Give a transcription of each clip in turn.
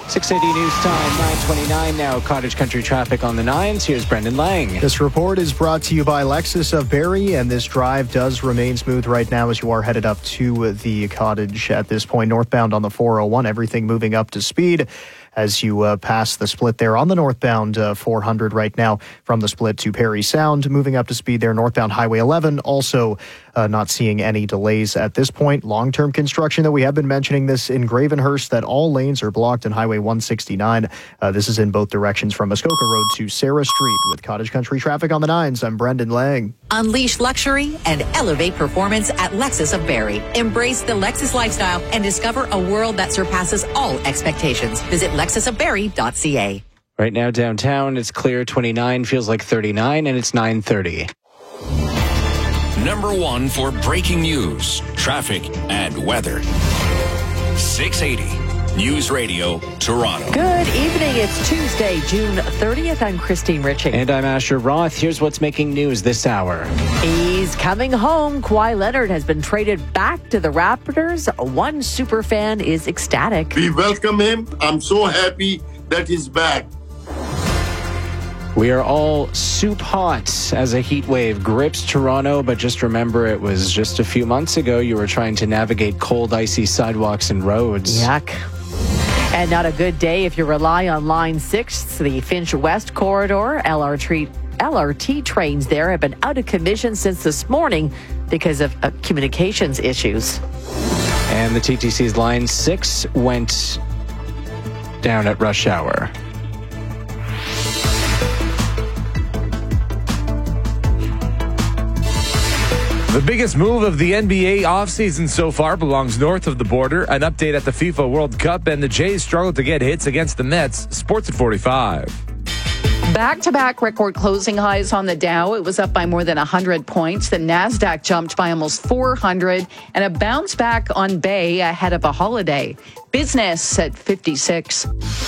6:80 news time, 9:29 now. Cottage Country traffic on the 9s. Here's Brendan Lang. This report is brought to you by Lexus of Barrie, and this drive does remain smooth right now as you are headed up to the cottage at this point. Northbound on the 401, everything moving up to speed as you pass the split there on the northbound 400 right now from the split to Perry Sound. Moving up to speed there, northbound Highway 11, also not seeing any delays at this point. Long-term construction, that we have been mentioning this in Gravenhurst, that all lanes are blocked in Highway 169. This is in both directions from Muskoka Road to Sarah Street. With Cottage Country traffic on the 9s, I'm Brendan Lang. Unleash luxury and elevate performance at Lexus of Barrie. Embrace the Lexus lifestyle and discover a world that surpasses all expectations. Visit lexusofbarrie.ca. Right now downtown, it's clear, 29, feels like 39, and it's 9:30. Number one for breaking news, traffic, and weather. 680 News Radio, Toronto. Good evening. It's Tuesday, June 30th. I'm Christine Ritchie. And I'm Asher Roth. Here's what's making news this hour. He's coming home. Kawhi Leonard has been traded back to the Raptors. One superfan is ecstatic. We welcome him. I'm so happy that he's back. We are all soup hot as a heat wave grips Toronto, but just remember it was just a few months ago you were trying to navigate cold, icy sidewalks and roads. Yuck. And not a good day if you rely on Line 6, the Finch West Corridor. LRT trains there have been out of commission since this morning because of communications issues. And the TTC's Line 6 went down at rush hour. The biggest move of the NBA offseason so far belongs north of the border. An update at the FIFA World Cup, and the Jays struggled to get hits against the Mets. Sports at 45. Back-to-back record closing highs on the Dow. It was up by more than 100 points. The NASDAQ jumped by almost 400, and a bounce back on Bay ahead of a holiday. Business at 56.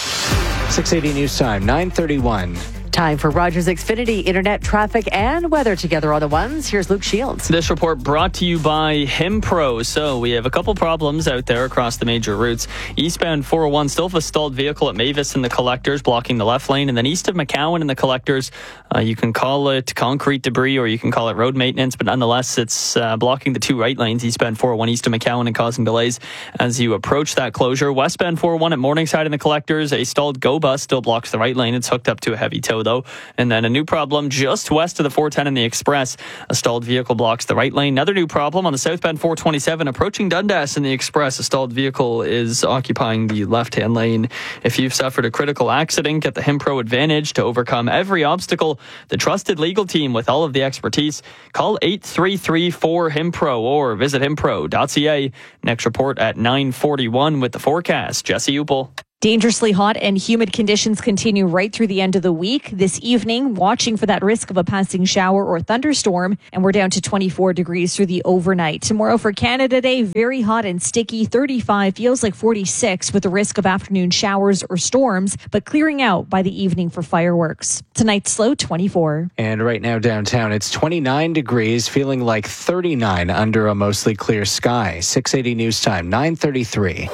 680 news time, 9:31. Time for Rogers Xfinity internet traffic and weather together on the ones. Here's Luke Shields. This report brought to you by Himpro. So we have a couple problems out there across the major routes. Eastbound 401, still have a stalled vehicle at Mavis in the collectors, blocking the left lane. And then east of McCowan in the collectors, you can call it concrete debris or you can call it road maintenance. But nonetheless, it's blocking the two right lanes, eastbound 401 east of McCowan, and causing delays as you approach that closure. Westbound 401 at Morningside in the collectors, a stalled GO bus still blocks the right lane. It's hooked up to a heavy tow, though. And then a new problem just west of the 410 in the Express. A stalled vehicle blocks the right lane. Another new problem on the southbound 427 approaching Dundas in the Express. A stalled vehicle is occupying the left-hand lane. If you've suffered a critical accident, get the Himpro Advantage to overcome every obstacle. The trusted legal team with all of the expertise. Call 833-4HIMPRO or visit himpro.ca. Next report at 9:41 with the forecast. Jesse Upel. Dangerously hot and humid conditions continue right through the end of the week. This evening, watching for that risk of a passing shower or thunderstorm, and we're down to 24 degrees through the overnight. Tomorrow for Canada Day, very hot and sticky, 35, feels like 46 with the risk of afternoon showers or storms, but clearing out by the evening for fireworks. Tonight's low, 24. And right now downtown, it's 29 degrees, feeling like 39 under a mostly clear sky. 680 news time, 9:33.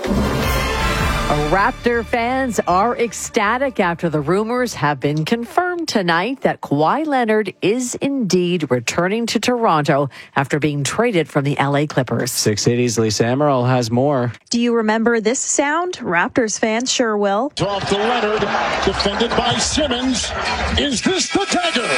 Raptor fans are ecstatic after the rumors have been confirmed tonight that Kawhi Leonard is indeed returning to Toronto after being traded from the LA Clippers. 680's Lisa Emerald has more. Do you remember this sound? Raptors fans sure will. Off to Leonard, defended by Simmons. Is this the dagger?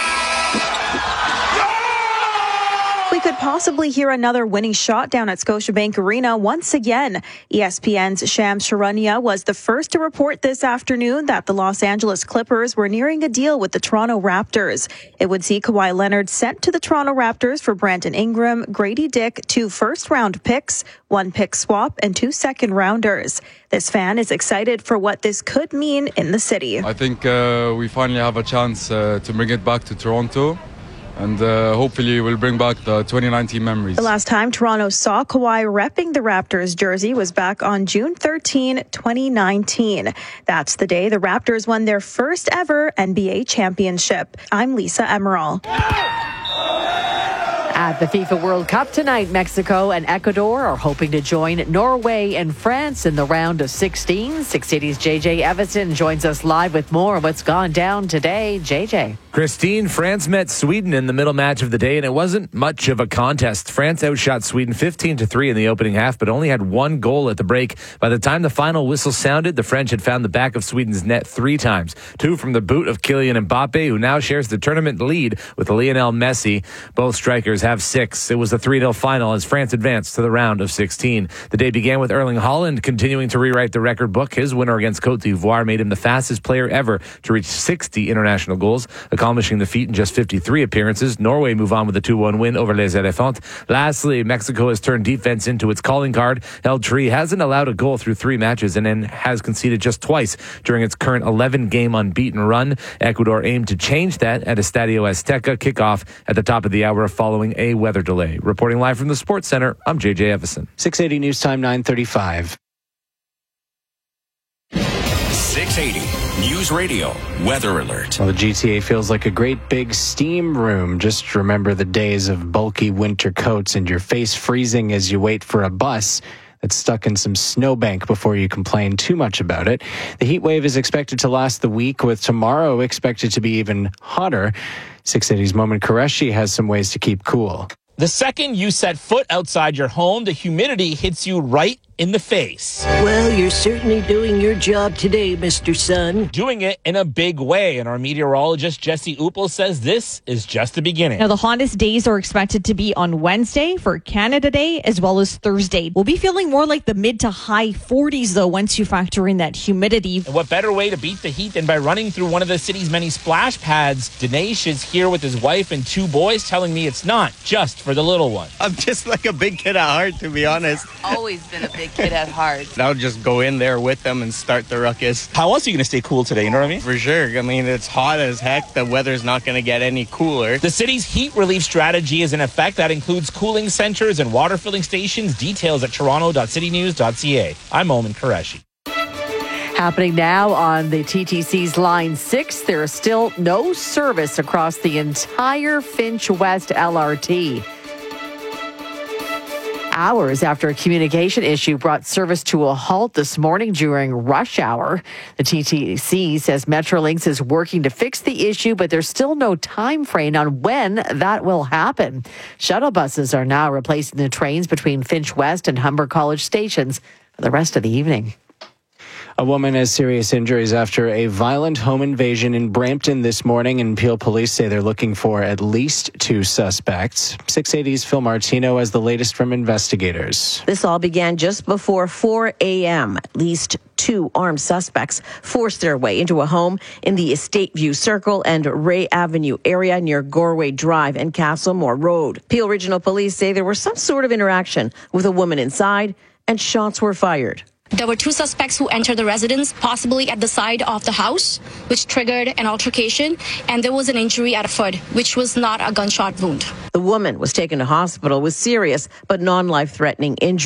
We could possibly hear another winning shot down at Scotiabank Arena once again. ESPN's Shams Charania was the first to report this afternoon that the Los Angeles Clippers were nearing a deal with the Toronto Raptors. It would see Kawhi Leonard sent to the Toronto Raptors for Brandon Ingram, Grady Dick, 2 first-round picks, 1 pick swap, and 2 second-rounders. This fan is excited for what this could mean in the city. I think we finally have a chance to bring it back to Toronto. And hopefully we'll bring back the 2019 memories. The last time Toronto saw Kawhi repping the Raptors jersey was back on June 13, 2019. That's the day the Raptors won their first ever NBA championship. I'm Lisa Emerald. At the FIFA World Cup tonight, Mexico and Ecuador are hoping to join Norway and France in the round of 16. 680's JJ Everson joins us live with more of what's gone down today. JJ. Christine, France met Sweden in the middle match of the day, and it wasn't much of a contest. France outshot Sweden 15-3 in the opening half, but only had one goal at the break. By the time the final whistle sounded, the French had found the back of Sweden's net 3 times. 2 from the boot of Kylian Mbappe, who now shares the tournament lead with Lionel Messi. Both strikers have 6. It was a 3-0 final as France advanced to the round of 16. The day began with Erling Haaland continuing to rewrite the record book. His winner against Côte d'Ivoire made him the fastest player ever to reach 60 international goals, accomplishing the feat in just 53 appearances. Norway move on with a 2-1 win over Les Elephants. Lastly, Mexico has turned defense into its calling card. El Tri hasn't allowed a goal through 3 matches and then has conceded just twice during its current 11-game unbeaten run. Ecuador aimed to change that at Estadio Azteca kickoff at the top of the hour following a weather delay. Reporting live from the Sports Center, I'm JJ Everson. 680 News Time 9:35. 680 News Radio Weather Alert. Well, the GTA feels like a great big steam room. Just remember the days of bulky winter coats and your face freezing as you wait for a bus that's stuck in some snowbank before you complain too much about it. The heat wave is expected to last the week, with tomorrow expected to be even hotter. 680's Moment Qureshi has some ways to keep cool. The second you set foot outside your home, the humidity hits you right in the face. Well, you're certainly doing your job today, Mr. Sun. Doing it in a big way. And our meteorologist, Jesse Uppel, says this is just the beginning. Now, the hottest days are expected to be on Wednesday for Canada Day as well as Thursday. We'll be feeling more like the mid to high 40s, though, once you factor in that humidity. And what better way to beat the heat than by running through one of the city's many splash pads? Dinesh is here with his wife and 2 boys, telling me it's not just for the little one. I'm just like a big kid at heart, to be honest. Always been a big kid at heart. I'll just go in there with them and start the ruckus. How else are you going to stay cool today, you know what I mean? For sure. I mean, it's hot as heck. The weather's not going to get any cooler. The city's heat relief strategy is in effect. That includes cooling centers and water filling stations. Details at toronto.citynews.ca. I'm Moment Qureshi. Happening now on the TTC's Line 6, there is still no service across the entire Finch West LRT. Hours after a communication issue brought service to a halt this morning during rush hour. The TTC says Metrolinx is working to fix the issue, but there's still no time frame on when that will happen. Shuttle buses are now replacing the trains between Finch West and Humber College stations for the rest of the evening. A woman has serious injuries after a violent home invasion in Brampton this morning, and Peel police say they're looking for at least 2 suspects. 680's Phil Martino has the latest from investigators. This all began just before 4 a.m. At least 2 armed suspects forced their way into a home in the Estate View Circle and Ray Avenue area near Gorway Drive and Castlemore Road. Peel Regional Police say there was some sort of interaction with a woman inside, and shots were fired. There were 2 suspects who entered the residence, possibly at the side of the house, which triggered an altercation, and there was an injury at the foot, which was not a gunshot wound. The woman was taken to hospital with serious but non-life-threatening injuries.